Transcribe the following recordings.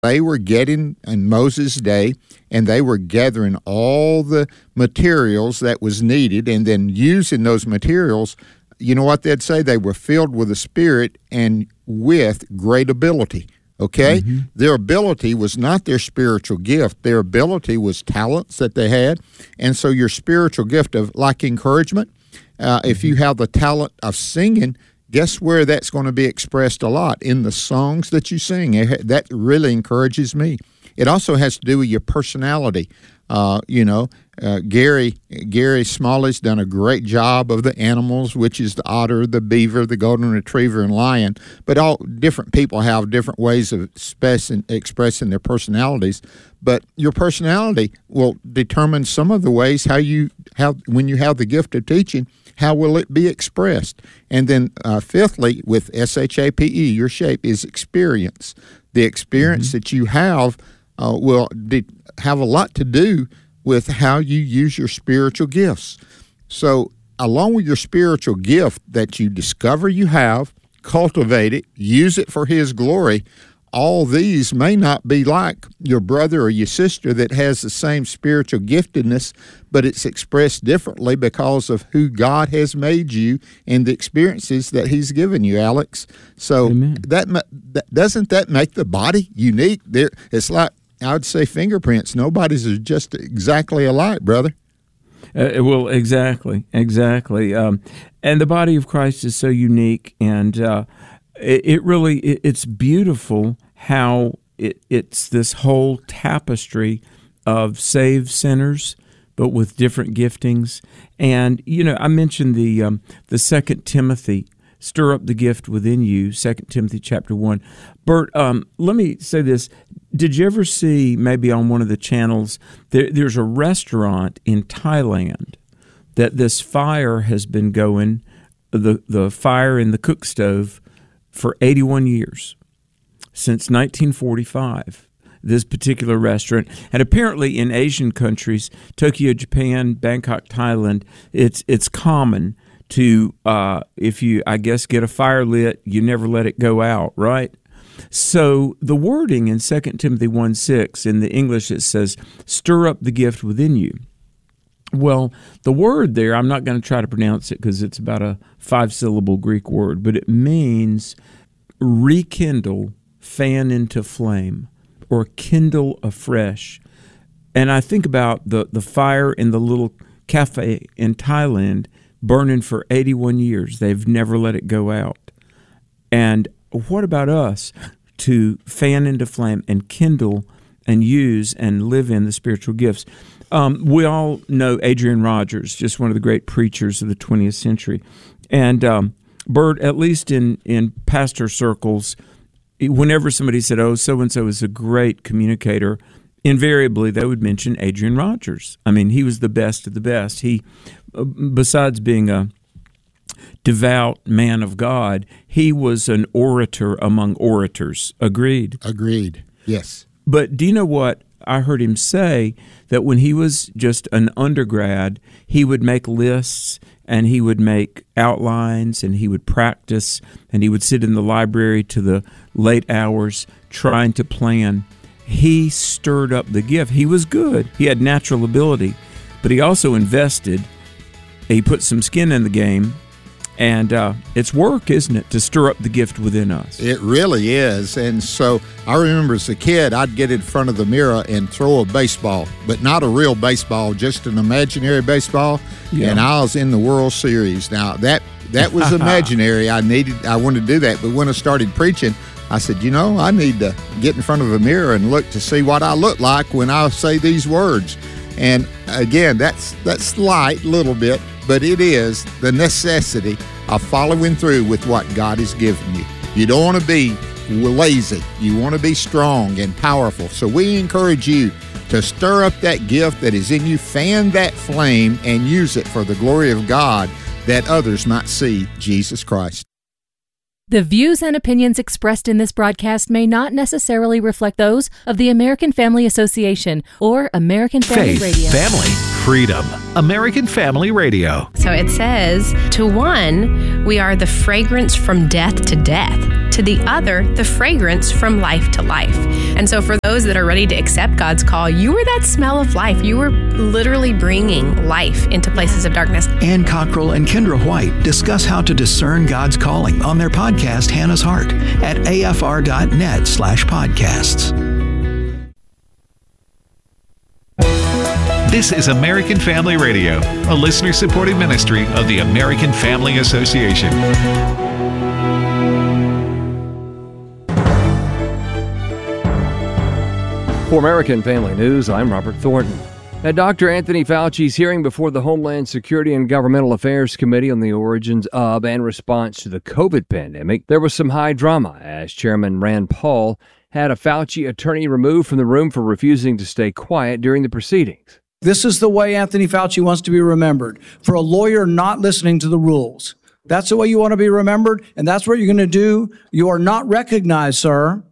They were getting, in Moses' day, and they were gathering all the materials that was needed and then using those materials. You know what they'd say? They were filled with the Spirit and with great ability, okay? Mm-hmm. Their ability was not their spiritual gift. Their ability was talents that they had. And so your spiritual gift of, like encouragement, if you have the talent of singing, guess where that's going to be expressed a lot? In the songs that you sing. That really encourages me. It also has to do with your personality. Gary Smalley's done a great job of the animals, which is the otter, the beaver, the golden retriever, and lion. But all different people have different ways of expressing their personalities. But your personality will determine some of the ways how you have, when you have the gift of teaching, how will it be expressed? And then fifthly, with SHAPE, your shape is experience. The experience that you have will have a lot to do with how you use your spiritual gifts. So along with your spiritual gift that you discover you have, cultivate it, use it for His glory, all these may not be like your brother or your sister that has the same spiritual giftedness, but it's expressed differently because of who God has made you and the experiences that He's given you, Alex. So that doesn't that make the body unique? It's like, I would say, fingerprints. Nobody's are just exactly alike, brother. Well, exactly. And the body of Christ is so unique, and it's beautiful how it's this whole tapestry of saved sinners, but with different giftings. And I mentioned the 2 Timothy, stir up the gift within you, 2 Timothy chapter 1. Bert, let me say this. Did you ever see, maybe on one of the channels, there's a restaurant in Thailand that this fire has been going, the fire in the cook stove, for 81 years, since 1945, this particular restaurant. And apparently in Asian countries, Tokyo, Japan, Bangkok, Thailand, it's common to, if you, I guess, get a fire lit, you never let it go out, right? So the wording in 2 Timothy 1:6, in the English it says, stir up the gift within you. Well, the word there, I'm not going to try to pronounce it because it's about a 5-syllable Greek word, but it means rekindle, fan into flame, or kindle afresh. And I think about the fire in the little cafe in Thailand burning for 81 years. They've never let it go out. And what about us to fan into flame and kindle and use and live in the spiritual gifts? We all know Adrian Rogers, just one of the great preachers of the 20th century. And Bert, at least in pastor circles, whenever somebody said, oh, so-and-so is a great communicator, invariably they would mention Adrian Rogers. I mean, he was the best of the best. He, besides being a devout man of God, he was an orator among orators. Agreed? Agreed, yes. But do you know what I heard him say? That when he was just an undergrad, he would make lists and he would make outlines and he would practice and he would sit in the library to the late hours trying to plan. He stirred up the gift. He was good. He had natural ability, but he also invested. He put some skin in the game. And it's work, isn't it, to stir up the gift within us? It really is. And so I remember as a kid, I'd get in front of the mirror and throw a baseball, but not a real baseball, just an imaginary baseball. Yeah. And I was in the World Series. Now, that was imaginary. I wanted to do that. But when I started preaching, I said, I need to get in front of a mirror and look to see what I look like when I say these words. And again, that's slight, little bit, but it is the necessity of following through with what God has given you. You don't want to be lazy. You want to be strong and powerful. So we encourage you to stir up that gift that is in you, fan that flame, and use it for the glory of God, that others might see Jesus Christ. The views and opinions expressed in this broadcast may not necessarily reflect those of the American Family Association or American Family Radio. Family Freedom, American Family Radio. So it says, to one, we are the fragrance from death to death. To the other, the fragrance from life to life. And so for those that are ready to accept God's call, you are that smell of life. You are literally bringing life into places of darkness. Ann Cockrell and Kendra White discuss how to discern God's calling on their podcast, Hannah's Heart, at afr.net/podcasts. This is American Family Radio, a listener-supported ministry of the American Family Association. For American Family News, I'm Robert Thornton. At Dr. Anthony Fauci's hearing before the Homeland Security and Governmental Affairs Committee on the origins of and response to the COVID pandemic, there was some high drama as Chairman Rand Paul had a Fauci attorney removed from the room for refusing to stay quiet during the proceedings. This is the way Anthony Fauci wants to be remembered, for a lawyer not listening to the rules. That's the way you want to be remembered, and that's what you're going to do. You are not recognized, sir.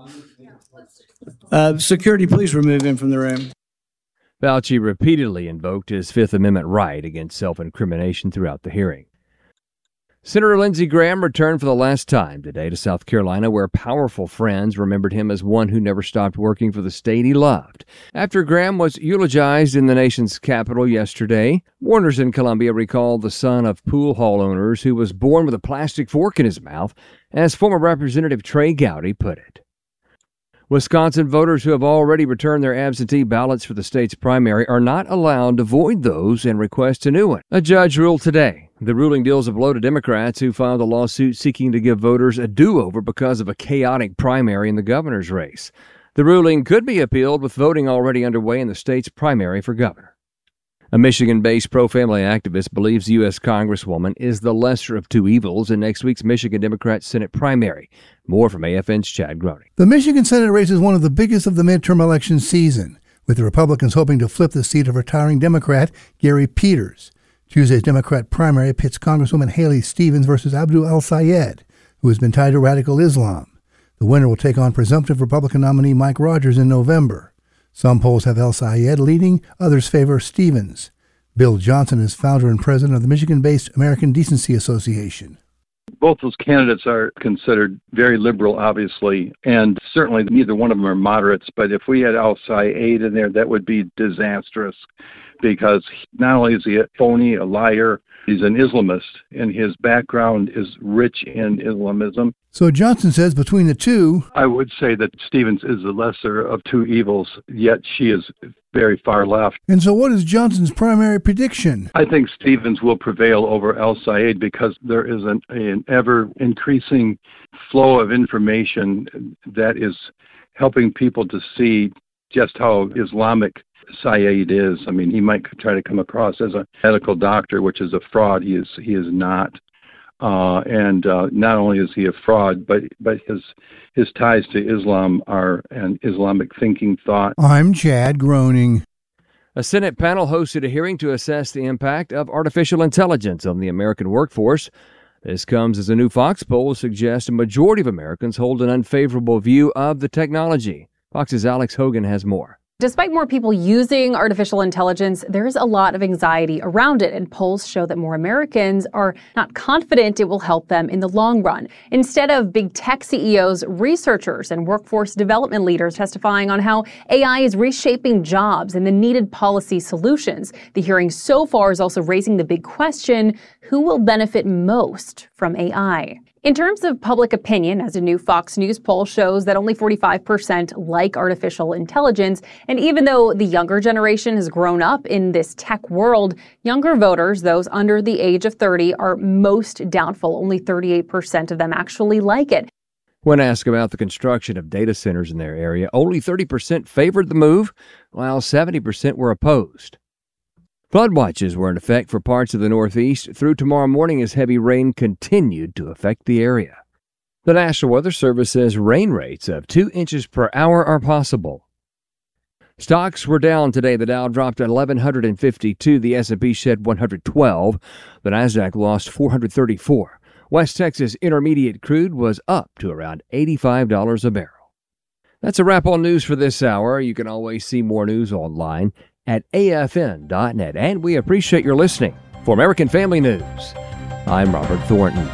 Security, please remove him from the room. Fauci repeatedly invoked his Fifth Amendment right against self-incrimination throughout the hearing. Senator Lindsey Graham returned for the last time today to South Carolina, where powerful friends remembered him as one who never stopped working for the state he loved. After Graham was eulogized in the nation's capital yesterday, mourners in Columbia recalled the son of pool hall owners who was born with a plastic fork in his mouth, as former Representative Trey Gowdy put it. Wisconsin voters who have already returned their absentee ballots for the state's primary are not allowed to void those and request a new one. A judge ruled today. The ruling deals a blow to Democrats who filed a lawsuit seeking to give voters a do-over because of a chaotic primary in the governor's race. The ruling could be appealed with voting already underway in the state's primary for governor. A Michigan-based pro-family activist believes the U.S. Congresswoman is the lesser of two evils in next week's Michigan Democrat Senate primary. More from AFN's Chad Groening. The Michigan Senate race is one of the biggest of the midterm election season, with the Republicans hoping to flip the seat of retiring Democrat Gary Peters. Tuesday's Democrat primary pits Congresswoman Haley Stevens versus Abdul El-Sayed, who has been tied to radical Islam. The winner will take on presumptive Republican nominee Mike Rogers in November. Some polls have El-Sayed leading, others favor Stevens. Bill Johnson is founder and president of the Michigan-based American Decency Association. Both those candidates are considered very liberal, obviously, and certainly neither one of them are moderates. But if we had El-Sayed in there, that would be disastrous, because not only is he a phony, a liar, he's an Islamist, and his background is rich in Islamism. So Johnson says between the two, I would say that Stevens is the lesser of two evils, yet she is very far left. And so what is Johnson's primary prediction? I think Stevens will prevail over El-Sayed because there is an ever-increasing flow of information that is helping people to see just how Islamic Sayed is. I mean, he might try to come across as a medical doctor, which is a fraud. He is not. And not only is he a fraud, but his ties to Islam are an Islamic thinking thought. I'm Chad Groening. A Senate panel hosted a hearing to assess the impact of artificial intelligence on the American workforce. This comes as a new Fox poll suggests a majority of Americans hold an unfavorable view of the technology. Fox's Alex Hogan has more. Despite more people using artificial intelligence, there's a lot of anxiety around it, and polls show that more Americans are not confident it will help them in the long run. Instead of big tech CEOs, researchers and workforce development leaders testifying on how AI is reshaping jobs and the needed policy solutions. The hearing so far is also raising the big question, who will benefit most from AI? In terms of public opinion, as a new Fox News poll shows that only 45% like artificial intelligence, and even though the younger generation has grown up in this tech world, younger voters, those under the age of 30, are most doubtful. Only 38% of them actually like it. When asked about the construction of data centers in their area, only 30% favored the move, while 70% were opposed. Flood watches were in effect for parts of the Northeast through tomorrow morning as heavy rain continued to affect the area. The National Weather Service says rain rates of 2 inches per hour are possible. Stocks were down today. The Dow dropped at 1,152. The S&P shed 112. The Nasdaq lost 434. West Texas Intermediate crude was up to around $85 a barrel. That's a wrap on news for this hour. You can always see more news online at afn.net. And we appreciate your listening. For American Family News, I'm Robert Thornton.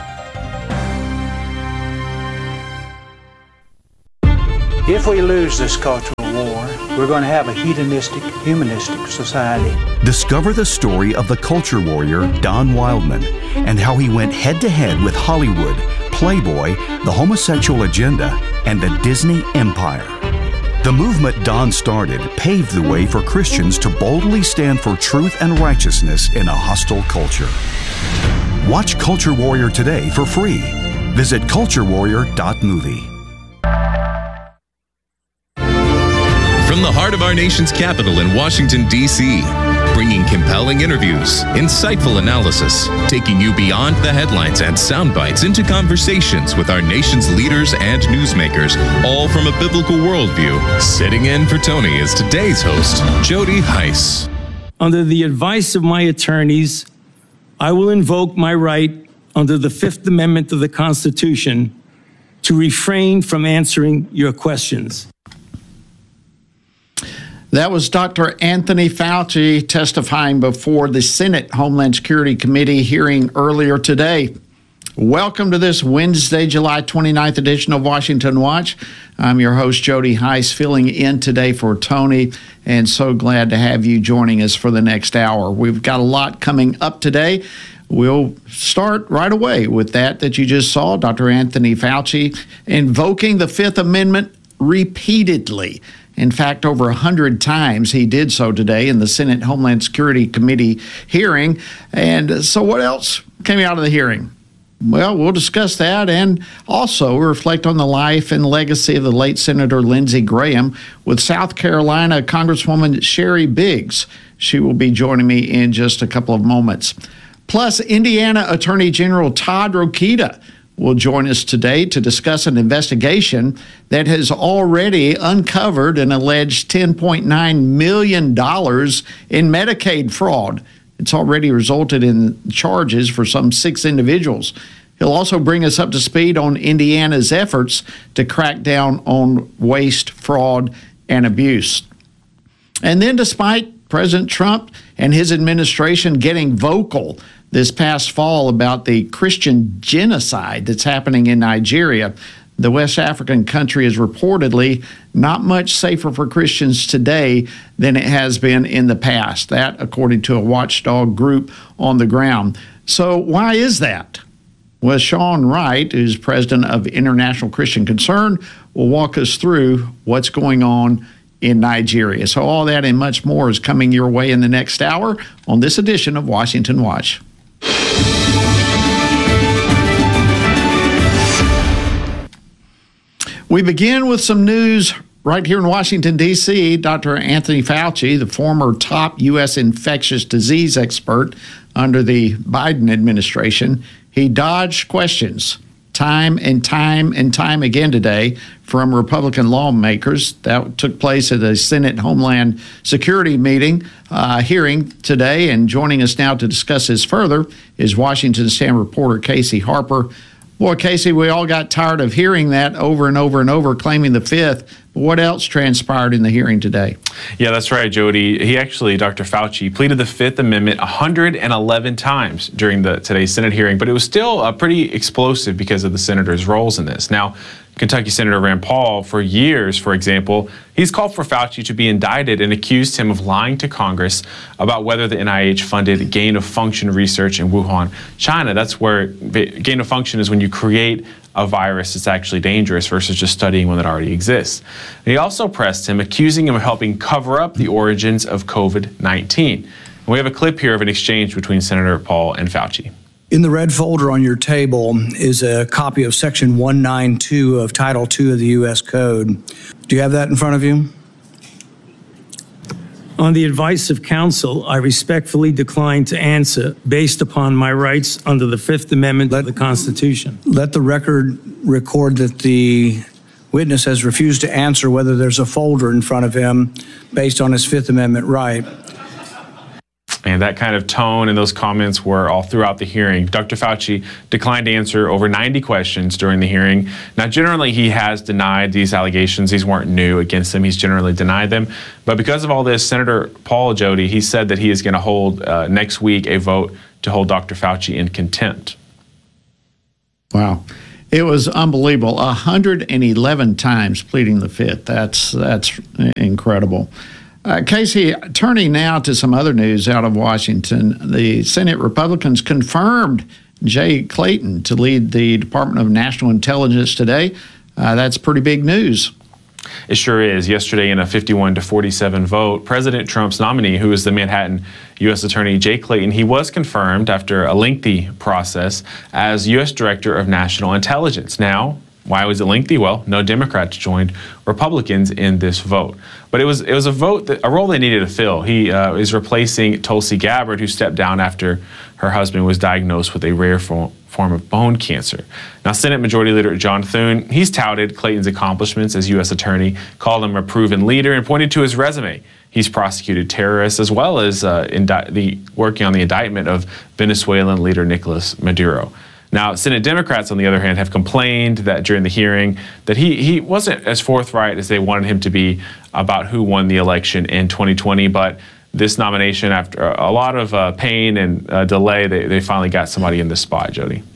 If we lose this cultural war, we're going to have a hedonistic, humanistic society. Discover the story of the culture warrior Don Wildman and how he went head-to-head with Hollywood, Playboy, the homosexual agenda, and the Disney Empire. The movement Don started paved the way for Christians to boldly stand for truth and righteousness in a hostile culture. Watch Culture Warrior today for free. Visit culturewarrior.movie. From the heart of our nation's capital in Washington, D.C., bringing compelling interviews, insightful analysis, taking you beyond the headlines and sound bites into conversations with our nation's leaders and newsmakers, all from a biblical worldview. Sitting in for Tony is today's host, Jody Heiss. Under the advice of my attorneys, I will invoke my right under the Fifth Amendment of the Constitution to refrain from answering your questions. That was Dr. Anthony Fauci testifying before the Senate Homeland Security Committee hearing earlier today. Welcome to this Wednesday, July 29th edition of Washington Watch. I'm your host, Jody Heiss, filling in today for Tony, and so glad to have you joining us for the next hour. We've got a lot coming up today. We'll start right away with that you just saw, Dr. Anthony Fauci invoking the Fifth Amendment repeatedly. In fact, over 100 times he did so today in the Senate Homeland Security Committee hearing. And so what else came out of the hearing? Well, we'll discuss that and also reflect on the life and legacy of the late Senator Lindsey Graham with South Carolina Congresswoman Sherry Biggs. She will be joining me in just a couple of moments. Plus, Indiana Attorney General Todd Rokita will join us today to discuss an investigation that has already uncovered an alleged $10.9 million in Medicaid fraud. It's already resulted in charges for some 6 individuals. He'll also bring us up to speed on Indiana's efforts to crack down on waste, fraud, and abuse. And then despite President Trump and his administration getting vocal this past fall about the Christian genocide that's happening in Nigeria, the West African country is reportedly not much safer for Christians today than it has been in the past. That, according to a watchdog group on the ground. So why is that? Well, Sean Wright, who's president of International Christian Concern, will walk us through what's going on in Nigeria. So all that and much more is coming your way in the next hour on this edition of Washington Watch. We begin with some news right here in Washington, D.C. Dr. Anthony Fauci, the former top U.S. infectious disease expert under the Biden administration, he dodged questions time and time again today from Republican lawmakers. That took place at a Senate Homeland Security hearing today. And joining us now to discuss this further is Washington Stand reporter Casey Harper. Boy, Casey, we all got tired of hearing that over and over and over, claiming the Fifth. What else transpired in the hearing today? Yeah, that's right, Jody. Dr. Fauci, pleaded the Fifth Amendment 111 times during today's Senate hearing, but it was still pretty explosive because of the senators' roles in this. Now, Kentucky Senator Rand Paul, for years, for example, he's called for Fauci to be indicted and accused him of lying to Congress about whether the NIH funded gain-of-function research in Wuhan, China. That's where gain-of-function is when you create a virus that's actually dangerous versus just studying one that already exists. And he also pressed him, accusing him of helping cover up the origins of COVID-19. And we have a clip here of an exchange between Senator Paul and Fauci. In the red folder on your table is a copy of Section 192 of Title II of the U.S. Code. Do you have that in front of you? On the advice of counsel, I respectfully decline to answer based upon my rights under the Fifth Amendment of the Constitution. Let the record record that the witness has refused to answer whether there's a folder in front of him based on his Fifth Amendment right. And that kind of tone and those comments were all throughout the hearing. Dr. Fauci declined to answer over 90 questions during the hearing. Now, generally, he has denied these allegations. These weren't new against him. He's generally denied them. But because of all this, Senator Paul Jody, he said that he is going to hold next week a vote to hold Dr. Fauci in contempt. Wow. It was unbelievable. 111 times pleading the fifth. That's incredible. Casey, turning now to some other news out of Washington, the Senate Republicans confirmed Jay Clayton to lead the Department of National Intelligence today. That's pretty big news. It sure is. Yesterday, in a 51-47 vote, President Trump's nominee, who is the Manhattan U.S. Attorney Jay Clayton, he was confirmed after a lengthy process as U.S. Director of National Intelligence. Now, why was it lengthy? Well, no Democrats joined Republicans in this vote. But it was a vote, a role they needed to fill. He is replacing Tulsi Gabbard, who stepped down after her husband was diagnosed with a rare form of bone cancer. Now, Senate Majority Leader John Thune, he's touted Clayton's accomplishments as U.S. Attorney, called him a proven leader, and pointed to his resume. He's prosecuted terrorists as well as working on the indictment of Venezuelan leader Nicolas Maduro. Now, Senate Democrats, on the other hand, have complained that during the hearing that he wasn't as forthright as they wanted him to be about who won the election in 2020. But this nomination, after a lot of pain and delay, they finally got somebody in this spot, Jody.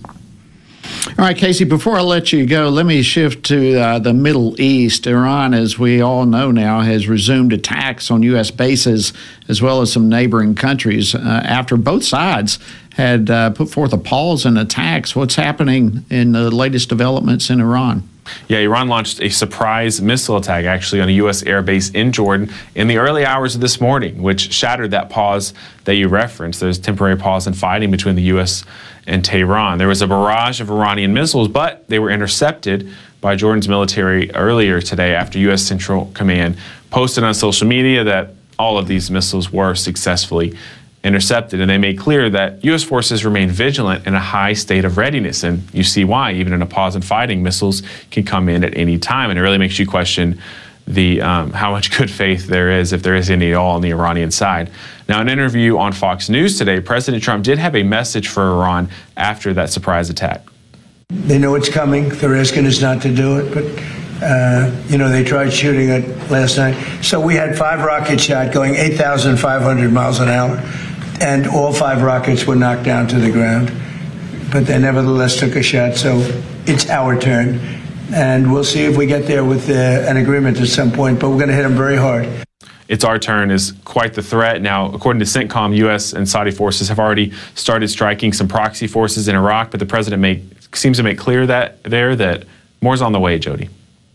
All right, Casey, before I let you go, let me shift to the Middle East. Iran, as we all know now, has resumed attacks on U.S. bases as well as some neighboring countries after both sides had put forth a pause in attacks. What's happening in the latest developments in Iran? Yeah, Iran launched a surprise missile attack actually on a U.S. air base in Jordan in the early hours of this morning, which shattered that pause that you referenced. There's a temporary pause in fighting between the U.S. and Tehran. There was a barrage of Iranian missiles, but they were intercepted by Jordan's military earlier today after U.S. Central Command posted on social media that all of these missiles were successfully intercepted, and they made clear that U.S. forces remain vigilant in a high state of readiness, and you see why. Even in a pause in fighting, missiles can come in at any time, and it really makes you question the how much good faith there is, if there is any at all, on the Iranian side. Now, in an interview on Fox News today, President Trump did have a message for Iran after that surprise attack. They know it's coming. The risk is not to do it, but they tried shooting it last night. So we had 5 rockets shot going 8,500 miles an hour. And all 5 rockets were knocked down to the ground. But they nevertheless took a shot, so it's our turn. And we'll see if we get there with an agreement at some point, but we're going to hit them very hard. It's our turn is quite the threat. Now, according to CENTCOM, U.S. and Saudi forces have already started striking some proxy forces in Iraq, but the president seems to make clear that more's on the way, Jody.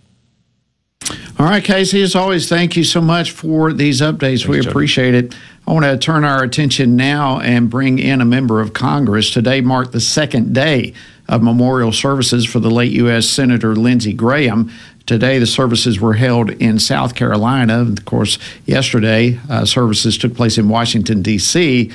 All right, Casey, as always, thank you so much for these updates. We appreciate it. I want to turn our attention now and bring in a member of Congress. Today marked the second day of memorial services for the late U.S. Senator Lindsey Graham. Today, the services were held in South Carolina. Of course, yesterday, services took place in Washington, D.C.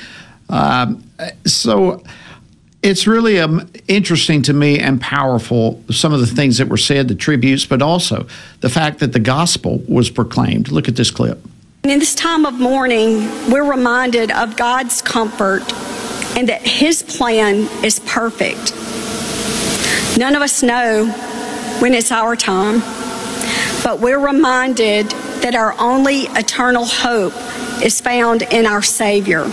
So it's really interesting to me and powerful, some of the things that were said, the tributes, but also the fact that the gospel was proclaimed. Look at this clip. In this time of mourning, we're reminded of God's comfort and that His plan is perfect. None of us know when it's our time, but we're reminded that our only eternal hope is found in our Savior.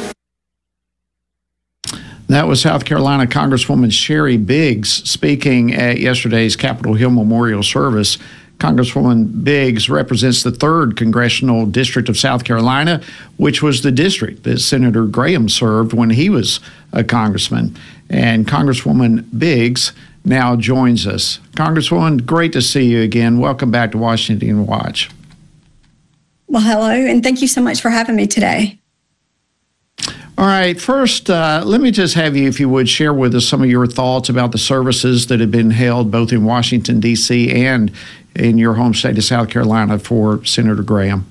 That was South Carolina Congresswoman Sherry Biggs speaking at yesterday's Capitol Hill Memorial Service. Congresswoman Biggs represents the 3rd Congressional District of South Carolina, which was the district that Senator Graham served when he was a congressman. And Congresswoman Biggs now joins us. Congresswoman, great to see you again. Welcome back to Washington Watch. Well, hello, and thank you so much for having me today. All right, first, let me just have you, if you would, share with us some of your thoughts about the services that have been held both in Washington, D.C. and in your home state of South Carolina for Senator Graham.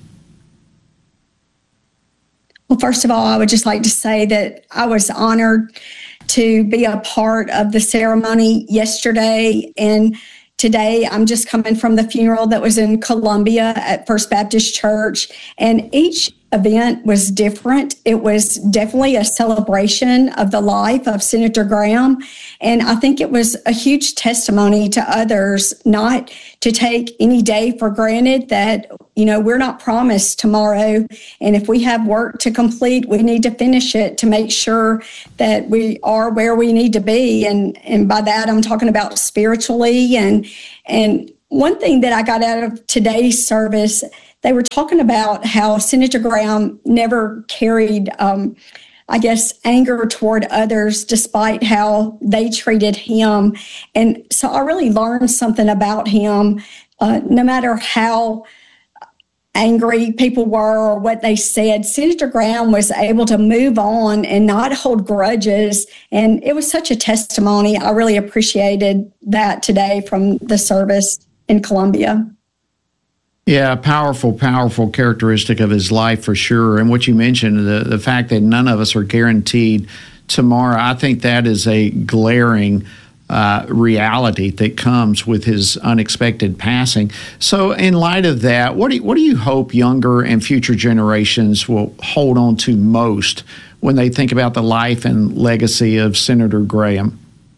Well, first of all, I would just like to say that I was honored to be a part of the ceremony yesterday, and today I'm just coming from the funeral that was in Columbia at First Baptist Church, and each event was different. It was definitely a celebration of the life of Senator Graham. And I think it was a huge testimony to others not to take any day for granted, that, we're not promised tomorrow. And if we have work to complete, we need to finish it to make sure that we are where we need to be. And by that, I'm talking about spiritually. And one thing that I got out of today's service, they were talking about how Senator Graham never carried, anger toward others despite how they treated him. And so I really learned something about him. No matter how angry people were or what they said, Senator Graham was able to move on and not hold grudges. And it was such a testimony. I really appreciated that today from the service in Columbia. Yeah, powerful characteristic of his life for sure. And what you mentioned, the fact that none of us are guaranteed tomorrow, I think that is a glaring reality that comes with his unexpected passing. So in light of that, what do you hope younger and future generations will hold on to most when they think about the life and legacy of Senator Graham?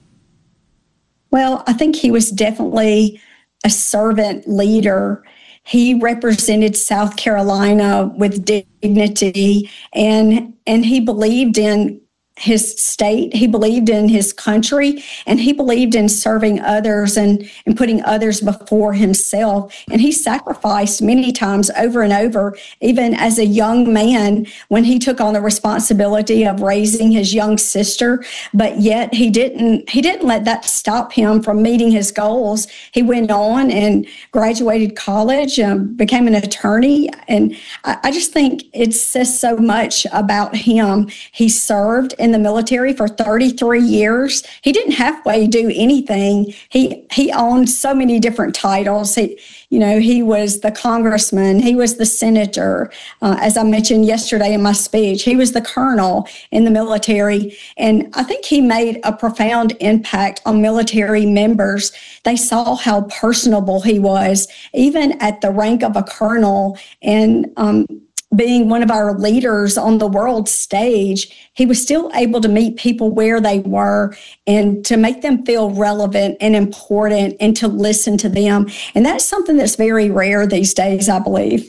Well, I think he was definitely a servant leader. He represented South Carolina with dignity, and he believed in his state, he believed in his country, and he believed in serving others and putting others before himself. And he sacrificed many times over and over, even as a young man when he took on the responsibility of raising his young sister. But yet he didn't let that stop him from meeting his goals. He went on and graduated college, became an attorney. And I just think it says so much about him. He served in the military for 33 years. He didn't halfway do anything. He owned so many different titles. He was the congressman. He was the senator. As I mentioned yesterday in my speech, he was the colonel in the military. And I think he made a profound impact on military members. They saw how personable he was, even at the rank of a colonel. And being one of our leaders on the world stage, he was still able to meet people where they were and to make them feel relevant and important and to listen to them. And that's something that's very rare these days, I believe.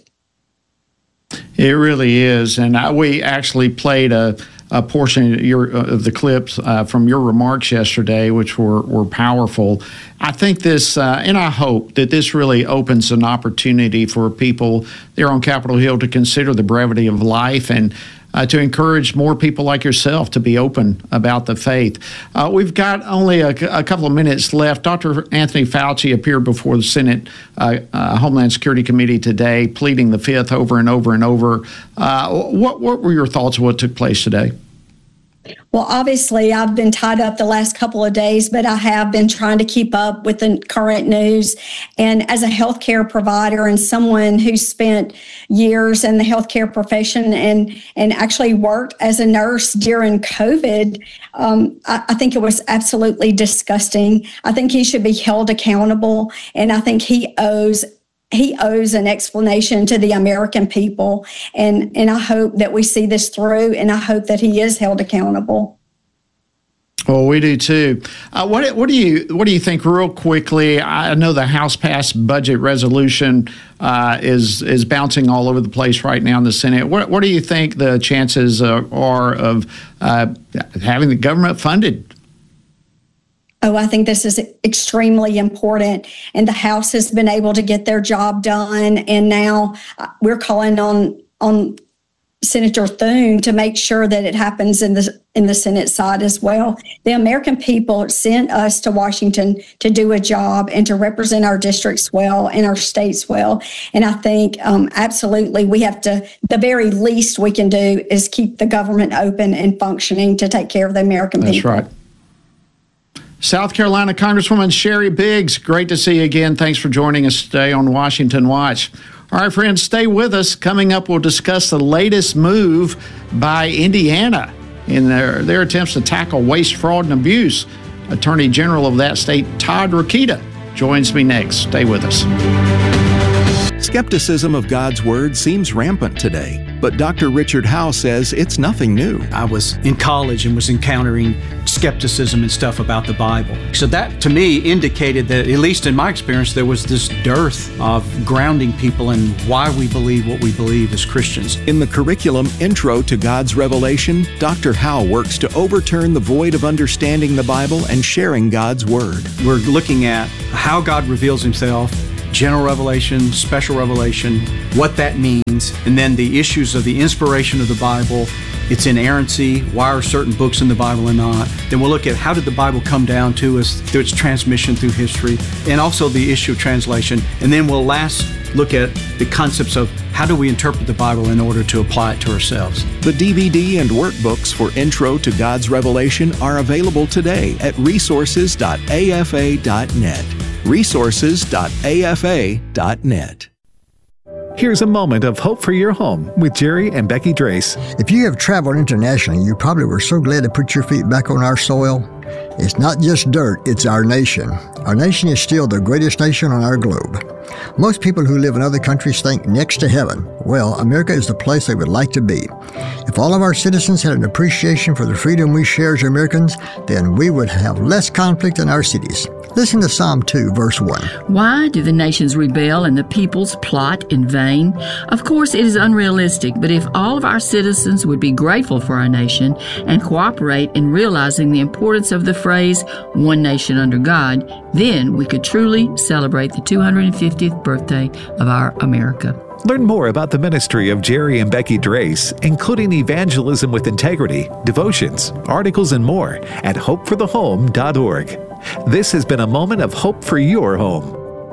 It really is. And we actually played a portion of the clips from your remarks yesterday, which were powerful. I think this, and I hope that this really opens an opportunity for people there on Capitol Hill to consider the brevity of life and to encourage more people like yourself to be open about the faith. We've got only a couple of minutes left. Dr. Anthony Fauci appeared before the Senate Homeland Security Committee today, pleading the fifth over and over and over. What were your thoughts on what took place today? Well, obviously, I've been tied up the last couple of days, but I have been trying to keep up with the current news. And as a healthcare provider and someone who spent years in the healthcare profession and actually worked as a nurse during COVID, I think it was absolutely disgusting. I think he should be held accountable, and I think he owes an explanation to the American people, and I hope that we see this through, and I hope that he is held accountable. Well, we do too. What do you think, real quickly? I know the House passed budget resolution is bouncing all over the place right now in the Senate. What do you think the chances are of having the government funded? Oh, I think this is extremely important, and the House has been able to get their job done, and now we're calling on Senator Thune to make sure that it happens in the Senate side as well. The American people sent us to Washington to do a job and to represent our districts well and our states well, and I think absolutely we have to, the very least we can do is keep the government open and functioning to take care of the American people. That's right. South Carolina Congresswoman Sherry Biggs, great to see you again. Thanks for joining us today on Washington Watch. All right, friends, stay with us. Coming up, we'll discuss the latest move by Indiana in their attempts to tackle waste, fraud, and abuse. Attorney General of that state, Todd Rokita, joins me next. Stay with us. Skepticism of God's Word seems rampant today, but Dr. Richard Howe says it's nothing new. I was in college and was encountering skepticism and stuff about the Bible. So that, to me, indicated that, at least in my experience, there was this dearth of grounding people in why we believe what we believe as Christians. In the curriculum Intro to God's Revelation, Dr. Howe works to overturn the void of understanding the Bible and sharing God's Word. We're looking at how God reveals Himself, general revelation, special revelation, what that means, and then the issues of the inspiration of the Bible, its inerrancy, why are certain books in the Bible or not. Then we'll look at how did the Bible come down to us through its transmission through history, and also the issue of translation. And then we'll last look at the concepts of how do we interpret the Bible in order to apply it to ourselves. The DVD and workbooks for Intro to God's Revelation are available today at resources.afa.net. resources.afa.net. Here's a moment of hope for your home with Jerry and Becky Drace. If you have traveled internationally, you probably were so glad to put your feet back on our soil. It's not just dirt, it's our nation. Our nation is still the greatest nation on our globe. Most people who live in other countries think next to heaven. Well, America is the place they would like to be. If all of our citizens had an appreciation for the freedom we share as Americans, then we would have less conflict in our cities. Listen to Psalm 2, verse 1. Why do the nations rebel and the peoples plot in vain? Of course, it is unrealistic, but if all of our citizens would be grateful for our nation and cooperate in realizing the importance of the phrase, one nation under God, then we could truly celebrate the 250th birthday of our America. Learn more about the ministry of Jerry and Becky Drace, including evangelism with integrity, devotions, articles, and more at hopeforthehome.org. This has been a moment of hope for your home.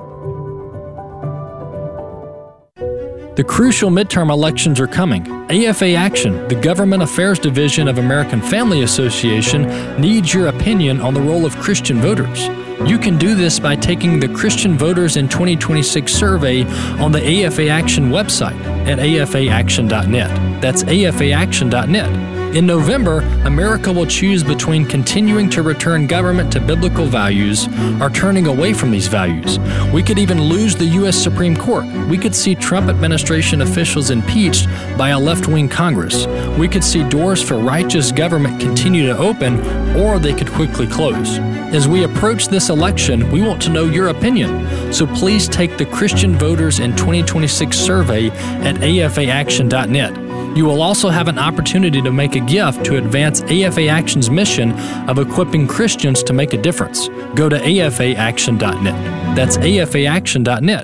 The crucial midterm elections are coming. AFA Action, the Government Affairs Division of American Family Association, needs your opinion on the role of Christian voters. You can do this by taking the Christian Voters in 2026 survey on the AFA Action website at afaaction.net. That's afaaction.net. In November, America will choose between continuing to return government to biblical values or turning away from these values. We could even lose the U.S. Supreme Court. We could see Trump administration officials impeached by a left-wing Congress. We could see doors for righteous government continue to open, or they could quickly close. As we approach this election, we want to know your opinion. So please take the Christian Voters in 2026 survey at afaaction.net. You will also have an opportunity to make a gift to advance AFA Action's mission of equipping Christians to make a difference. Go to afaaction.net. That's afaaction.net.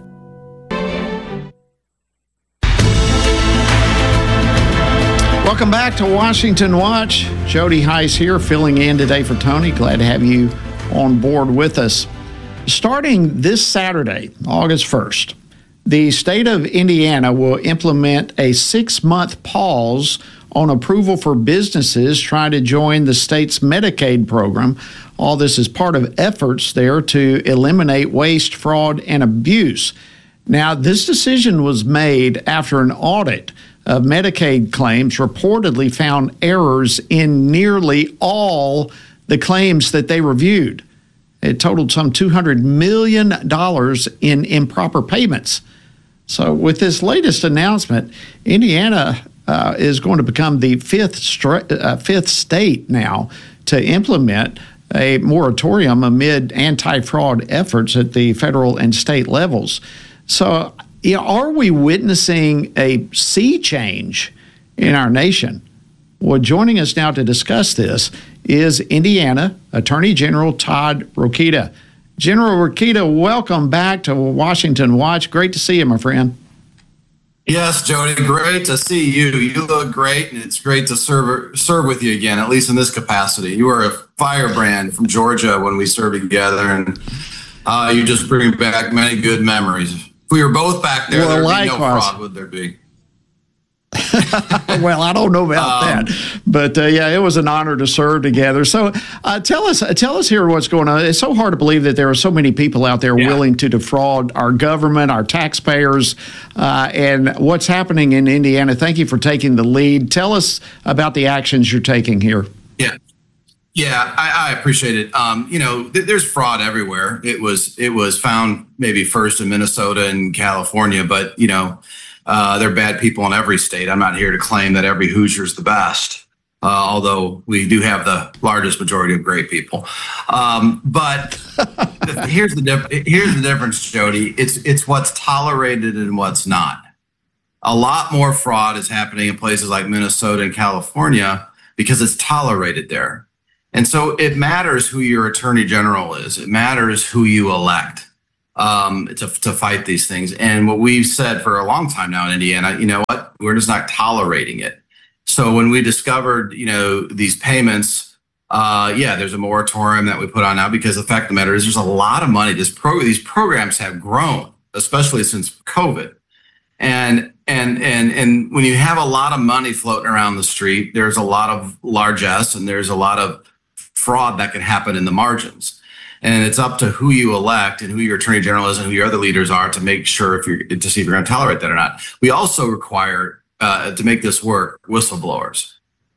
Welcome back to Washington Watch. Jody Heiss here, filling in today for Tony. Glad to have you on board with us. Starting this Saturday, August 1st, the state of Indiana will implement a 6-month pause on approval for businesses trying to join the state's Medicaid program. All this is part of efforts there to eliminate waste, fraud, and abuse. Now, this decision was made after an audit of Medicaid claims reportedly found errors in nearly all the claims that they reviewed. It totaled some $200 million in improper payments. So with this latest announcement, Indiana is going to become the fifth state now to implement a moratorium amid anti-fraud efforts at the federal and state levels. So, are we witnessing a sea change in our nation? Well, joining us now to discuss this is Indiana Attorney General Todd Rokita. General Rokita, welcome back to Washington Watch. Great to see you, my friend. Yes, Jody, great to see you. You look great, and it's great to serve with you again, at least in this capacity. You were a firebrand from Georgia when we served together, and you just bring back many good memories. If we were both back there, there'd be no fraud, would there be? Well, I don't know about that, but yeah, it was an honor to serve together. So tell us here what's going on. It's so hard to believe that there are so many people out there willing to defraud our government, our taxpayers, and what's happening in Indiana. Thank you for taking the lead. Tell us about the actions you're taking here. Yeah, I appreciate it. There's fraud everywhere. It was found maybe first in Minnesota and California, but there are bad people in every state. I'm not here to claim that every Hoosier's the best, although we do have the largest majority of great people. But here's the difference, Jody. It's what's tolerated and what's not. A lot more fraud is happening in places like Minnesota and California because it's tolerated there. And so it matters who your attorney general is. It matters who you elect to fight these things. And what we've said for a long time now in Indiana, you know what? We're just not tolerating it. So when we discovered, these payments, there's a moratorium that we put on now because the fact of the matter is there's a lot of money. These programs have grown, especially since COVID. And when you have a lot of money floating around the street, there's a lot of largesse and there's a lot of fraud that can happen in the margins. And it's up to who you elect and who your attorney general is and who your other leaders are to make sure to see if you're going to tolerate that or not. We also require to make this work whistleblowers,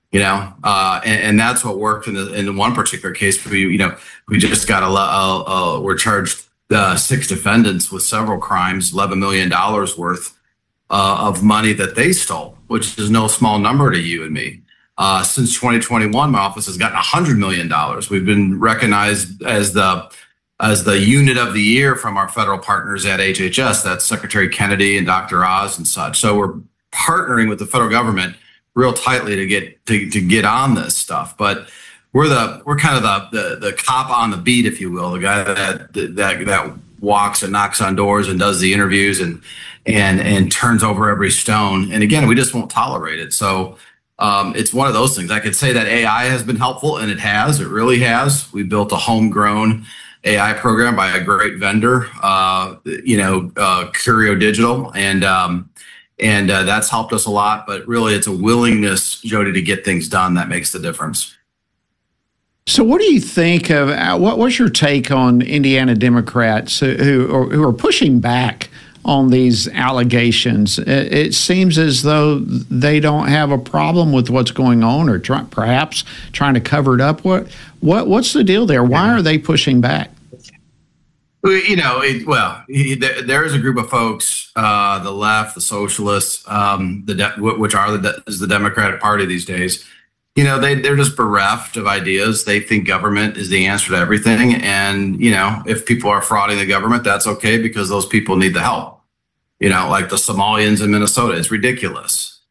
and that's what worked in one particular case. We just got we're charged 6 defendants with several crimes, $11 million worth of money that they stole, which is no small number to you and me. Since 2021, my office has gotten $100 million. We've been recognized as the unit of the year from our federal partners at HHS. That's Secretary Kennedy and Dr. Oz and such. So we're partnering with the federal government real tightly to get on this stuff. But we're kind of the cop on the beat, if you will, the guy that walks and knocks on doors and does the interviews and turns over every stone. And again, we just won't tolerate it. So it's one of those things. I could say that AI has been helpful, and it really has. We built a homegrown AI program by a great vendor, Curio Digital, and that's helped us a lot. But really, it's a willingness, Jody, to get things done that makes the difference. So what do you think of, what's your take on Indiana Democrats who are pushing back on these allegations? It seems as though they don't have a problem with what's going on, or perhaps trying to cover it up. What's the deal there? Why are they pushing back? There is a group of folks, the left, the socialists, which is the Democratic Party these days. They're just bereft of ideas. They think government is the answer to everything. And, if people are frauding the government, that's okay because those people need the help. Like the Somalians in Minnesota, it's ridiculous.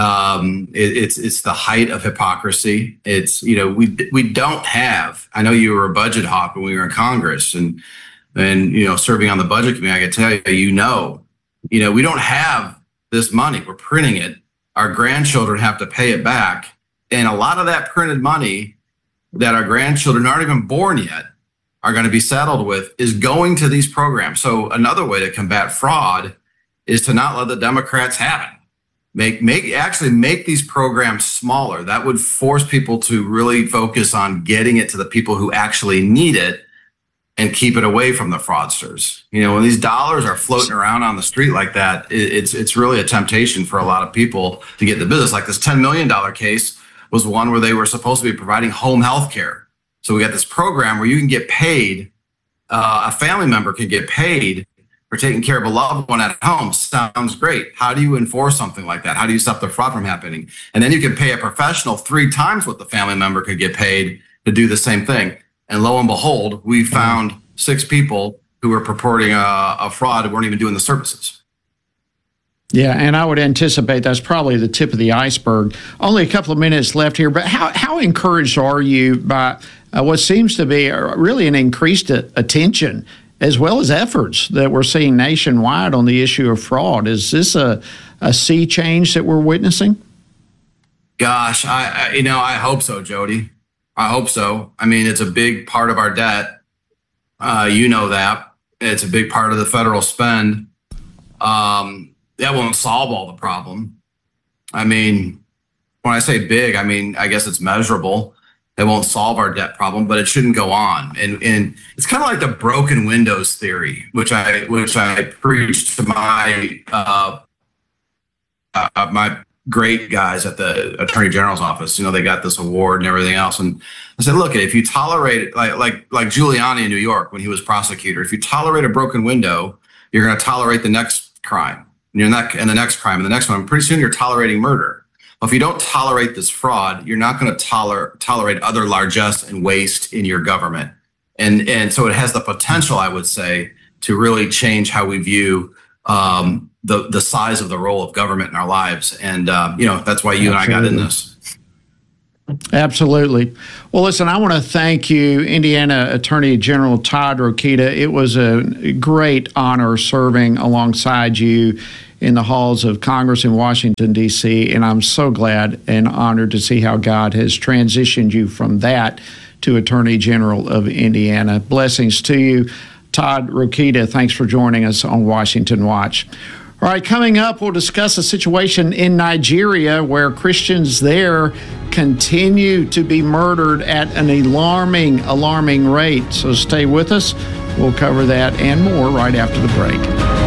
It's the height of hypocrisy. It's, we don't have, I know you were a budget hawk when we were in Congress and serving on the budget committee, I can tell you, we don't have this money. We're printing it. Our grandchildren have to pay it back. And a lot of that printed money that our grandchildren aren't even born yet are going to be saddled with is going to these programs. So another way to combat fraud is to not let the Democrats have it. Make these programs smaller. That would force people to really focus on getting it to the people who actually need it and keep it away from the fraudsters. When these dollars are floating around on the street like that, it's really a temptation for a lot of people to get in the business. Like this $10 million case was one where they were supposed to be providing home health care. So we got this program where you can get paid, a family member can get paid for taking care of a loved one at home. Sounds great. How do you enforce something like that? How do you stop the fraud from happening? And then you can pay a professional 3 times what the family member could get paid to do the same thing. And lo and behold, we found 6 people who were purporting a fraud who weren't even doing the services. Yeah, and I would anticipate that's probably the tip of the iceberg. Only a couple of minutes left here, but how encouraged are you by what seems to be really an increased attention as well as efforts that we're seeing nationwide on the issue of fraud? Is this a sea change that we're witnessing? Gosh, I hope so, Jody. I hope so. I mean, it's a big part of our debt. That. It's a big part of the federal spend. That won't solve all the problem. I mean, when I say big, I guess it's measurable. It won't solve our debt problem, but it shouldn't go on. And it's kind of like the broken windows theory, which I preach to my great guys at the Attorney General's office. They got this award and everything else. And I said, look, if you tolerate, like Giuliani in New York when he was prosecutor, if you tolerate a broken window, you're going to tolerate the next crime, and the next crime, and the next one. Pretty soon you're tolerating murder. Well, if you don't tolerate this fraud, you're not going to tolerate other largesse and waste in your government. And so it has the potential, I would say, to really change how we view the size of the role of government in our lives. And, that's why you and I got in this. Absolutely. Well, listen, I want to thank you, Indiana Attorney General Todd Rokita. It was a great honor serving alongside you in the halls of Congress in Washington, D.C., and I'm so glad and honored to see how God has transitioned you from that to Attorney General of Indiana. Blessings to you. Todd Rokita, thanks for joining us on Washington Watch. All right, coming up, we'll discuss a situation in Nigeria where Christians there continue to be murdered at an alarming rate. So stay with us. We'll cover that and more right after the break.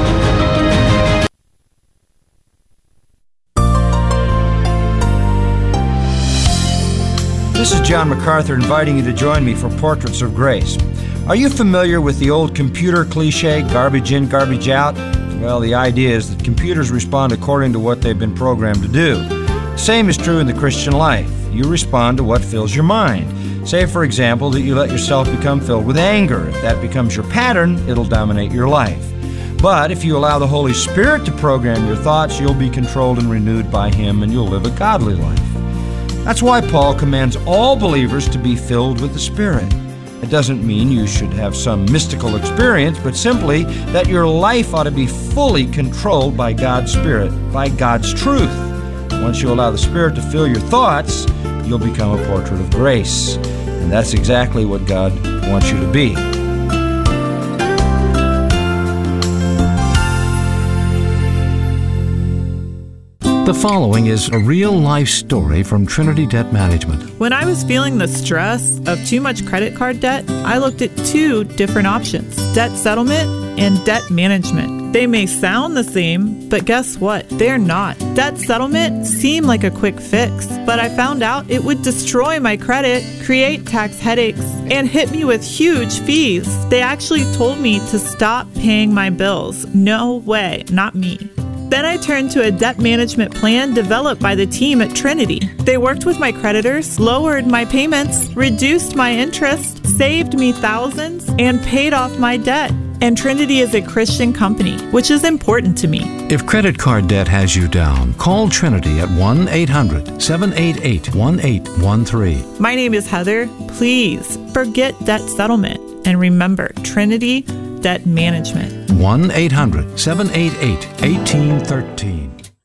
This is John MacArthur inviting you to join me for Portraits of Grace. Are you familiar with the old computer cliche, garbage in, garbage out? Well, the idea is that computers respond according to what they've been programmed to do. Same is true in the Christian life. You respond to what fills your mind. Say, for example, that you let yourself become filled with anger. If that becomes your pattern, it'll dominate your life. But if you allow the Holy Spirit to program your thoughts, you'll be controlled and renewed by Him, and you'll live a godly life. That's why Paul commands all believers to be filled with the Spirit. It doesn't mean you should have some mystical experience, but simply that your life ought to be fully controlled by God's Spirit, by God's truth. Once you allow the Spirit to fill your thoughts, you'll become a portrait of grace. And that's exactly what God wants you to be. The following is a real-life story from Trinity Debt Management. When I was feeling the stress of too much credit card debt, I looked at two different options: debt settlement and debt management. They may sound the same, but guess what? They're not. Debt settlement seemed like a quick fix, but I found out it would destroy my credit, create tax headaches, and hit me with huge fees. They actually told me to stop paying my bills. No way, not me. Then I turned to a debt management plan developed by the team at Trinity. They worked with my creditors, lowered my payments, reduced my interest, saved me thousands, and paid off my debt. And Trinity is a Christian company, which is important to me. If credit card debt has you down, call Trinity at 1-800-788-1813. My name is Heather. Please forget debt settlement and remember Trinity Debt Management. 1-800-788-1813.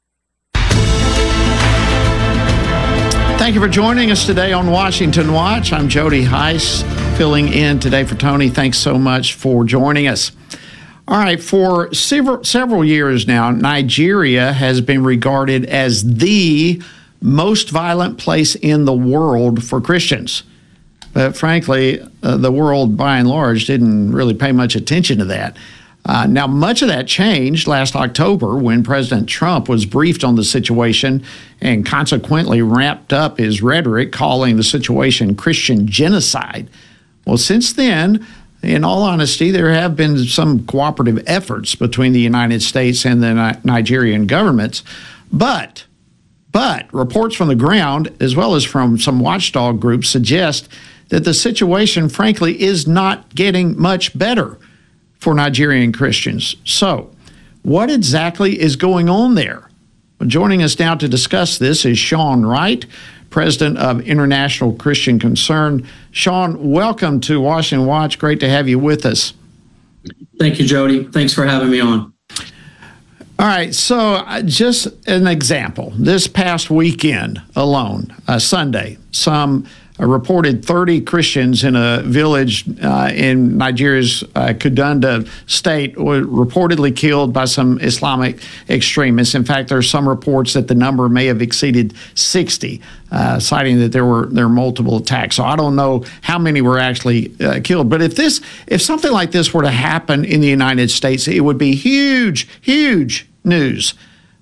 Thank you for joining us today on Washington Watch. I'm Jody Heiss, filling in today for Tony. Thanks so much for joining us. All right, for several years now, Nigeria has been regarded as the most violent place in the world for Christians. But frankly, the world, by and large, didn't really pay much attention to that. Now, much of that changed last October when President Trump was briefed on the situation and consequently ramped up his rhetoric, calling the situation Christian genocide. Well, since then, in all honesty, there have been some cooperative efforts between the United States and the Nigerian governments. But reports from the ground, as well as from some watchdog groups, suggest that the situation, frankly, is not getting much better for Nigerian Christians. So, what exactly is going on there? Well, joining us now to discuss this is Sean Wright, president of International Christian Concern. Sean, welcome to Washington Watch. Great to have you with us. Thank you, Jody. Thanks for having me on. All right, so just an example. This past weekend alone, Sunday, some reported 30 Christians in a village in Nigeria's Kaduna state were reportedly killed by some Islamic extremists. In fact, there are some reports that the number may have exceeded 60, citing that there were multiple attacks. So I don't know how many were actually killed. But if something like this were to happen in the United States, it would be huge, huge news.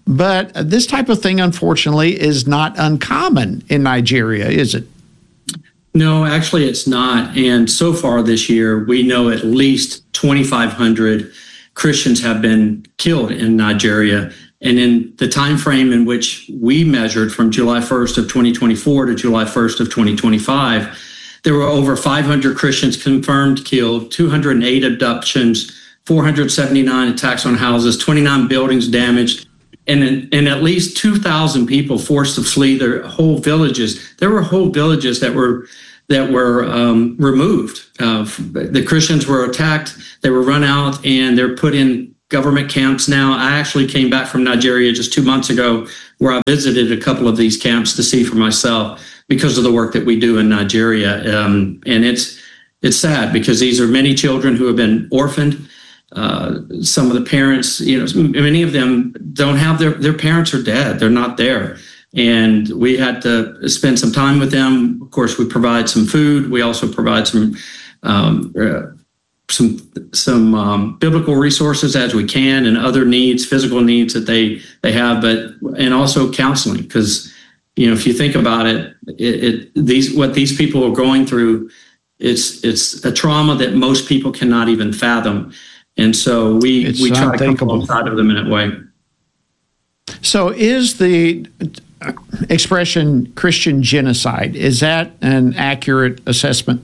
But this type of thing, unfortunately, is not uncommon in Nigeria, is it? No, actually it's not. And so far this year, we know at least 2,500 Christians have been killed in Nigeria. And in the time frame in which we measured from July 1st of 2024 to July 1st of 2025, there were over 500 Christians confirmed killed, 208 abductions, 479 attacks on houses, 29 buildings damaged, and at least 2,000 people forced to flee their whole villages. There were whole villages that were removed. The Christians were attacked, they were run out, and they're put in government camps now. I actually came back from Nigeria just 2 months ago, where I visited a couple of these camps to see for myself because of the work that we do in Nigeria. And it's sad because these are many children who have been orphaned. Some of the parents, many of them don't have their parents are dead. They're not there. And we had to spend some time with them. Of course, we provide some food. We also provide some biblical resources as we can, and other needs, physical needs that they have, and also counseling. Because, if you think about it, what these people are going through, it's a trauma that most people cannot even fathom. And so we try to come alongside of them in that way. So is the expression Christian genocide, is that an accurate assessment?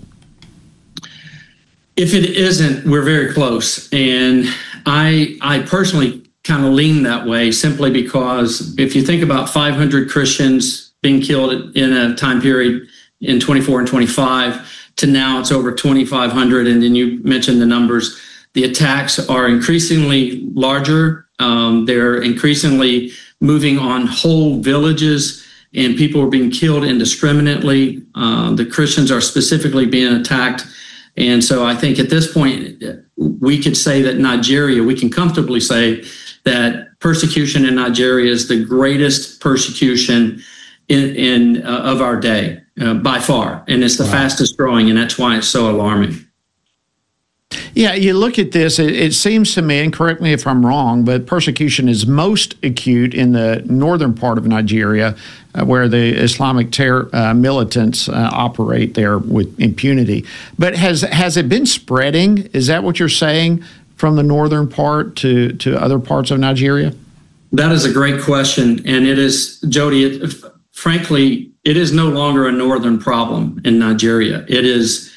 If it isn't, we're very close. And I personally kind of lean that way, simply because if you think about 500 Christians being killed in a time period in 24 and 25 to now it's over 2,500, and then you mentioned the numbers. The attacks are increasingly larger. They're increasingly moving on whole villages, and people are being killed indiscriminately. The Christians are specifically being attacked. And so I think at this point, we could say that we can comfortably say that persecution in Nigeria is the greatest persecution of our day, by far. And it's the fastest growing, and that's why it's so alarming. Yeah, you look at this, it seems to me, and correct me if I'm wrong, but persecution is most acute in the northern part of Nigeria, where the Islamic militants operate there with impunity. But has it been spreading? Is that what you're saying, from the northern part to other parts of Nigeria? That is a great question. And it is, Jody, frankly, it is no longer a northern problem in Nigeria. It is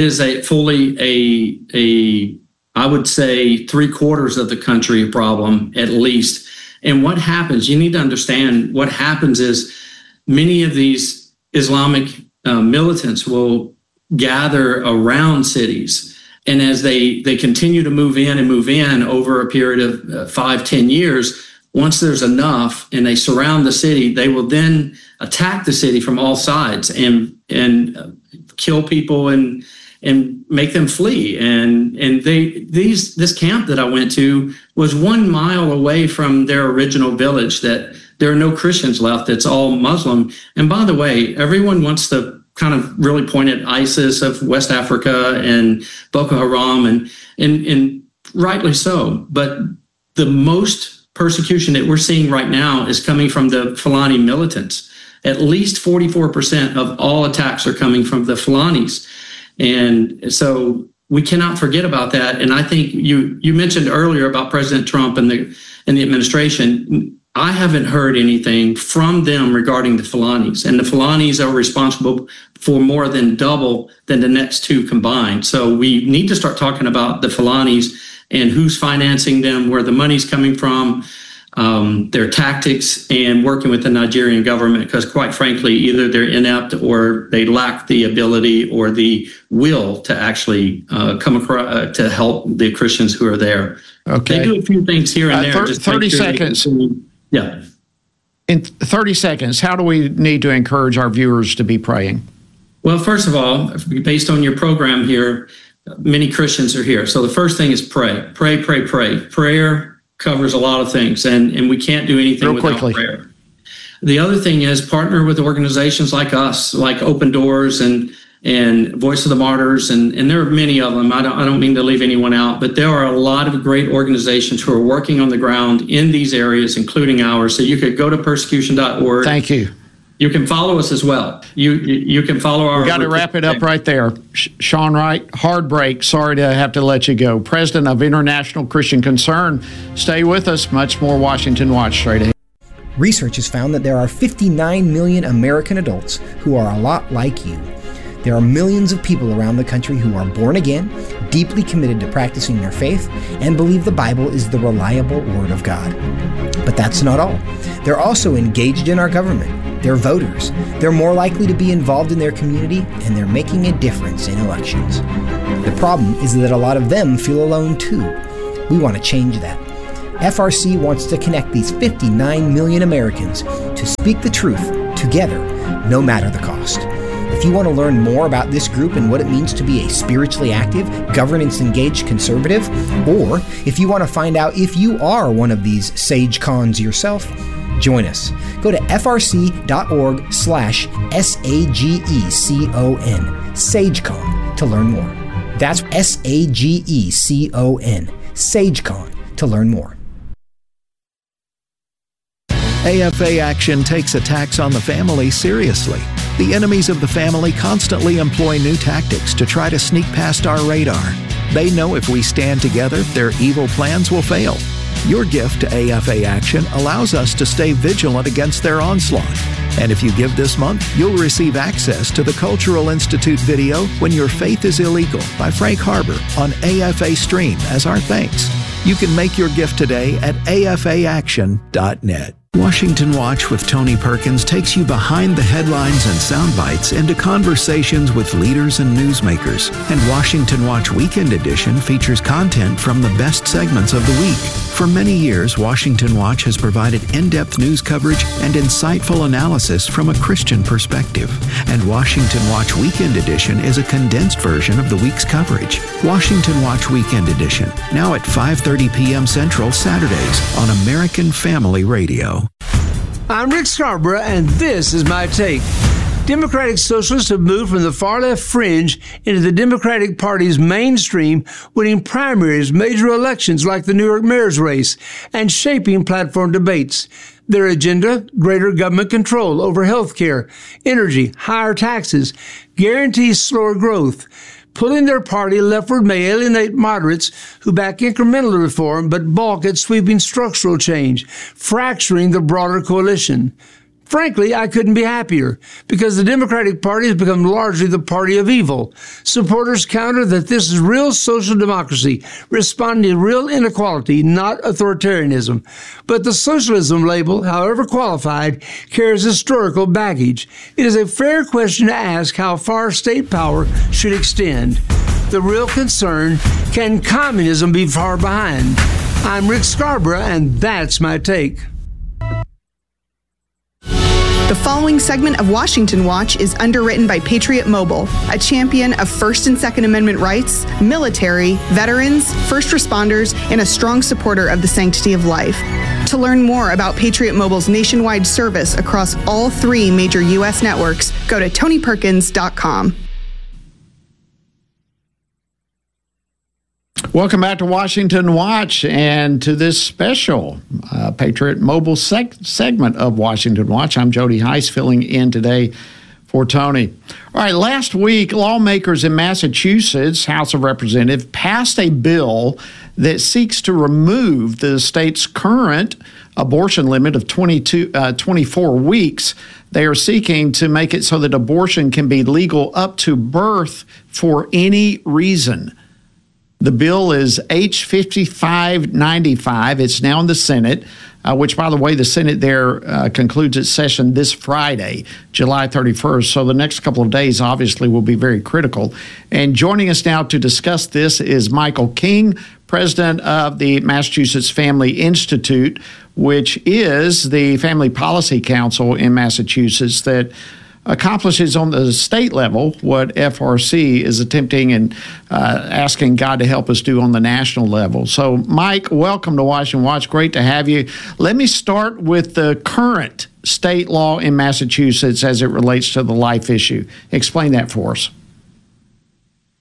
I would say 3/4 of the country problem, at least. And what happens, you need to understand, what happens is many of these Islamic militants will gather around cities. And as they continue to move in over a period of 5-10 years, once there's enough and they surround the city, they will then attack the city from all sides and kill people and make them flee. And this camp that I went to was 1 mile away from their original village, that there are no Christians left. It's all Muslim. And by the way, everyone wants to kind of really point at ISIS of West Africa and Boko Haram, and rightly so. But the most persecution that we're seeing right now is coming from the Fulani militants. At least 44% of all attacks are coming from the Fulanis. And so we cannot forget about that. And I think you mentioned earlier about President Trump and the administration. I haven't heard anything from them regarding the Fulanis. And the Fulanis are responsible for more than double than the next two combined. So we need to start talking about the Fulanis and who's financing them, where the money's coming from, their tactics, and working with the Nigerian government, because quite frankly, either they're inept or they lack the ability or the will to actually come across to help the Christians who are there. Okay. They do a few things here and there. 30 seconds. Yeah. In 30 seconds, how do we need to encourage our viewers to be praying? Well, first of all, based on your program here, many Christians are here. So the first thing is pray. Pray, pray, pray. Prayer covers a lot of things, and we can't do anything without prayer. The other thing is partner with organizations like us, like Open Doors, and and Voice of the Martyrs, and there are many of them. I don't mean to leave anyone out, but there are a lot of great organizations who are working on the ground in these areas, including ours. So you could go to persecution.org. Thank you. You can follow us as well. You can follow our... We've got to wrap it up right there. Sean Wright, hard break. Sorry to have to let you go. President of International Christian Concern. Stay with us. Much more Washington Watch straight ahead. Research has found that there are 59 million American adults who are a lot like you. There are millions of people around the country who are born again, deeply committed to practicing their faith, and believe the Bible is the reliable Word of God. But that's not all. They're also engaged in our government. They're voters. They're more likely to be involved in their community, and they're making a difference in elections. The problem is that a lot of them feel alone too. We want to change that. FRC wants to connect these 59 million Americans to speak the truth together, no matter the cost. If you want to learn more about this group and what it means to be a spiritually active, governance-engaged conservative, or if you want to find out if you are one of these sage cons yourself, join us. Go to frc.org/SAGECON, SageCon, to learn more. That's SAGECON, SageCon, to learn more. AFA Action takes attacks on the family seriously. The enemies of the family constantly employ new tactics to try to sneak past our radar. They know if we stand together, their evil plans will fail. Your gift to AFA Action allows us to stay vigilant against their onslaught. And if you give this month, you'll receive access to the Cultural Institute video When Your Faith is Illegal by Frank Harbor on AFA Stream as our thanks. You can make your gift today at afaaction.net. Washington Watch with Tony Perkins takes you behind the headlines and sound bites into conversations with leaders and newsmakers. And Washington Watch Weekend Edition features content from the best segments of the week. For many years, Washington Watch has provided in-depth news coverage and insightful analysis from a Christian perspective. And Washington Watch Weekend Edition is a condensed version of the week's coverage. Washington Watch Weekend Edition, now at 5:30 p.m. Central Saturdays on American Family Radio. I'm Rick Scarborough, and this is my take. Democratic Socialists have moved from the far-left fringe into the Democratic Party's mainstream, winning primaries, major elections like the New York mayor's race, and shaping platform debates. Their agenda, greater government control over health care, energy, higher taxes, guarantees slower growth. Pulling their party leftward may alienate moderates who back incremental reform but balk at sweeping structural change, fracturing the broader coalition. Frankly, I couldn't be happier, because the Democratic Party has become largely the party of evil. Supporters counter that this is real social democracy, responding to real inequality, not authoritarianism. But the socialism label, however qualified, carries historical baggage. It is a fair question to ask how far state power should extend. The real concern, can communism be far behind? I'm Rick Scarborough, and that's my take. The following segment of Washington Watch is underwritten by Patriot Mobile, a champion of First and Second Amendment rights, military, veterans, first responders, and a strong supporter of the sanctity of life. To learn more about Patriot Mobile's nationwide service across all 3 major U.S. networks, go to TonyPerkins.com. Welcome back to Washington Watch and to this special Patriot Mobile segment of Washington Watch. I'm Jody Heiss, filling in today for Tony. All right, last week, lawmakers in Massachusetts, House of Representatives, passed a bill that seeks to remove the state's current abortion limit of 24 weeks. They are seeking to make it so that abortion can be legal up to birth for any reason. The bill is H5595. It's now in the Senate, which, by the way, the Senate there concludes its session this Friday, July 31st. So the next couple of days, obviously, will be very critical. And joining us now to discuss this is Michael King, president of the Massachusetts Family Institute, which is the family policy council in Massachusetts that accomplishes on the state level what FRC is attempting and asking God to help us do on the national level. So, Mike, welcome to Washington Watch. Great to have you. Let me start with the current state law in Massachusetts as it relates to the life issue. Explain that for us.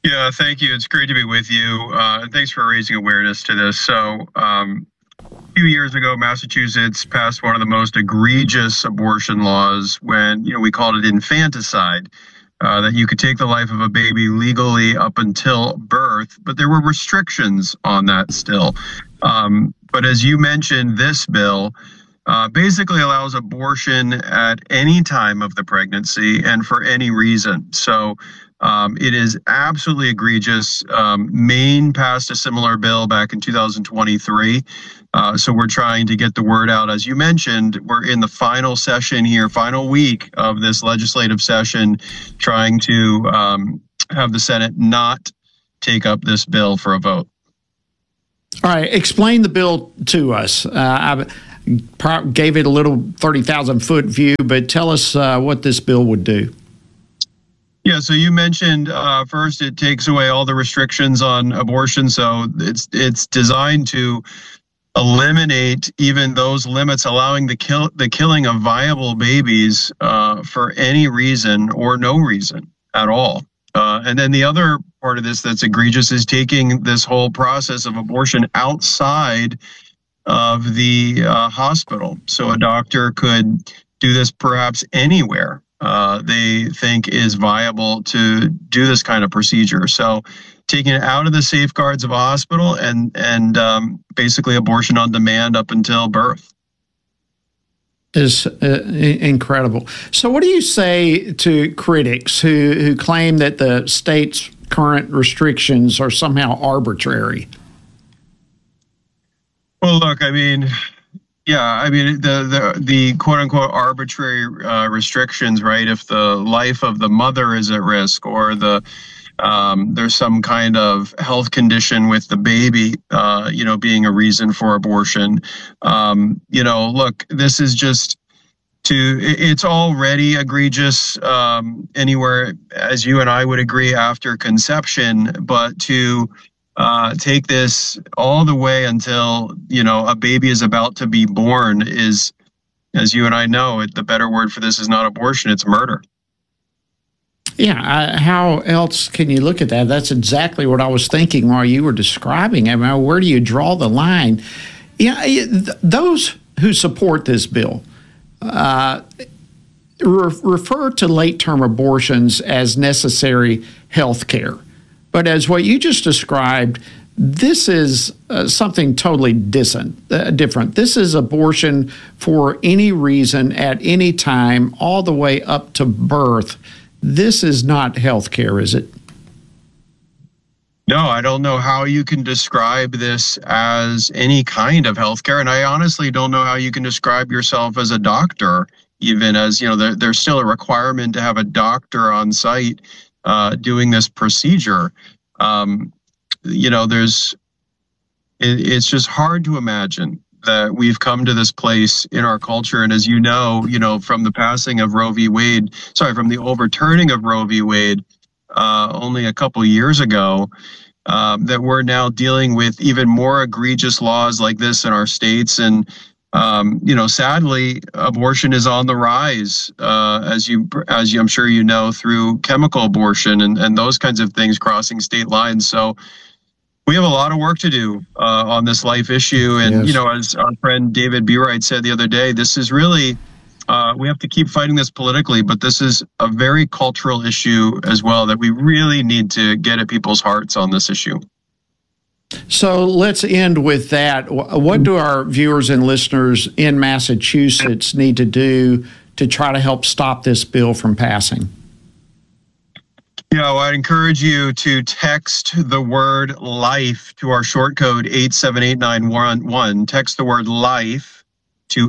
Yeah, thank you. It's great to be with you. And thanks for raising awareness to this. So, a few years ago, Massachusetts passed one of the most egregious abortion laws when, we called it infanticide, that you could take the life of a baby legally up until birth, but there were restrictions on that still. But as you mentioned, this bill basically allows abortion at any time of the pregnancy and for any reason. So it is absolutely egregious. Maine passed a similar bill back in 2023. So we're trying to get the word out. As you mentioned, we're in the final session here, final week of this legislative session, trying to have the Senate not take up this bill for a vote. All right, explain the bill to us. I gave it a little 30,000-foot view, but tell us what this bill would do. Yeah, so you mentioned first it takes away all the restrictions on abortion. So it's designed to eliminate even those limits allowing the killing of viable babies for any reason or no reason at all. And then the other part of this that's egregious is taking this whole process of abortion outside of the hospital. So a doctor could do this perhaps anywhere they think is viable to do this kind of procedure. So taking it out of the safeguards of a hospital and basically abortion on demand up until birth. Is incredible. So what do you say to critics who claim that the state's current restrictions are somehow arbitrary? Well, look, the quote unquote arbitrary restrictions, right? If the life of the mother is at risk or there's some kind of health condition with the baby, being a reason for abortion. Look, this is just it's already egregious anywhere, as you and I would agree, after conception, but to take this all the way until, a baby is about to be born is, as you and I know, the better word for this is not abortion, it's murder. Yeah, how else can you look at that? That's exactly what I was thinking while you were describing it. Where do you draw the line? Yeah, those who support this bill refer to late-term abortions as necessary health care. But as what you just described, this is something totally different. This is abortion for any reason at any time, all the way up to birth. This is not health care, is it? No, I don't know how you can describe this as any kind of health care. And I honestly don't know how you can describe yourself as a doctor, even as, there's still a requirement to have a doctor on site doing this procedure. It's just hard to imagine that we've come to this place in our culture. And as you know, from the passing of from the overturning of Roe v. Wade only a couple years ago, that we're now dealing with even more egregious laws like this in our states. And, sadly, abortion is on the rise, as I'm sure you know, through chemical abortion and those kinds of things crossing state lines. So we have a lot of work to do on this life issue. And, yes, as our friend David Bereit said the other day, this is really, we have to keep fighting this politically, but this is a very cultural issue as well that we really need to get at people's hearts on this issue. So let's end with that. What do our viewers and listeners in Massachusetts need to do to try to help stop this bill from passing? Yeah, well, I'd encourage you to text the word LIFE to our short code 87891. Text the word LIFE to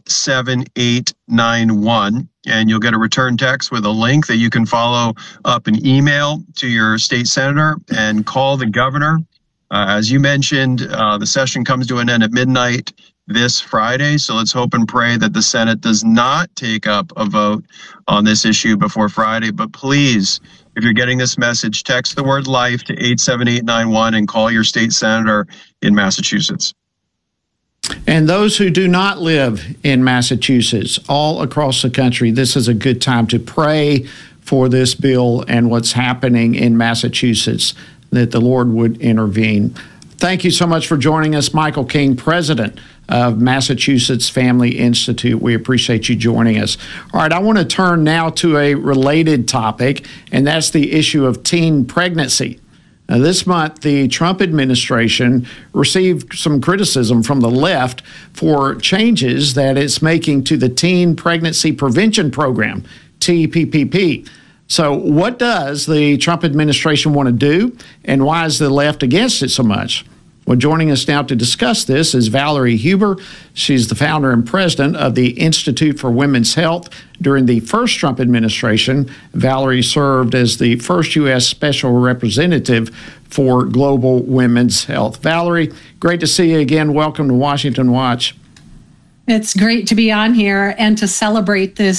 87891, and you'll get a return text with a link that you can follow up an email to your state senator and call the governor. As you mentioned, the session comes to an end at midnight this Friday, so let's hope and pray that the Senate does not take up a vote on this issue before Friday. But please, if you're getting this message, text the word LIFE to 87891 and call your state senator in Massachusetts. And those who do not live in Massachusetts, all across the country, this is a good time to pray for this bill and what's happening in Massachusetts, that the Lord would intervene. Thank you so much for joining us, Michael King, president of Massachusetts Family Institute. We appreciate you joining us. All right, I want to turn now to a related topic, and that's the issue of teen pregnancy. Now, this month, the Trump administration received some criticism from the left for changes that it's making to the Teen Pregnancy Prevention Program, TPPP. So what does the Trump administration want to do, and why is the left against it so much? Well, joining us now to discuss this is Valerie Huber. She's the founder and president of the Institute for Women's Health. During the first Trump administration, Valerie served as the first U.S. Special Representative for Global Women's Health. Valerie, great to see you again. Welcome to Washington Watch. It's great to be on here and to celebrate this